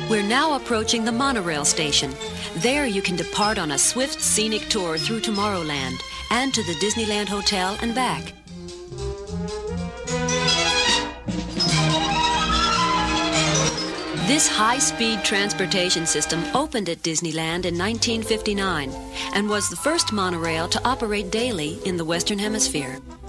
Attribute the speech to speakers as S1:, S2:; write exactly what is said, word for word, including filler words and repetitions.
S1: We're now approaching the monorail station. There you can depart on a swift, scenic tour through Tomorrowland and to the Disneyland Hotel and back. This high-speed transportation system opened at Disneyland in nineteen fifty-nine and was the first monorail to operate daily in the Western Hemisphere.